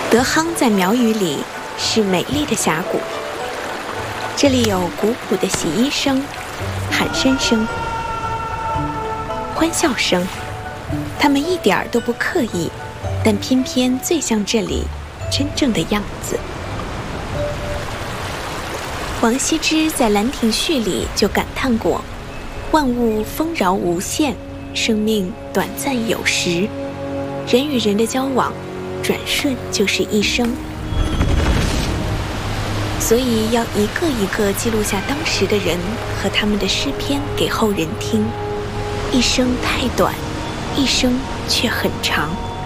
德夯在苗语里是美丽的峡谷，这里有古朴的洗衣声、喊声声、欢笑声，它们一点儿都不刻意，但偏偏最像这里真正的样子。王羲之在《兰亭序》里就感叹过：万物丰饶无限，生命短暂有时，人与人的交往转瞬就是一生。所以要一个一个记录下当时的人和他们的诗篇给后人听。一生太短，一生却很长。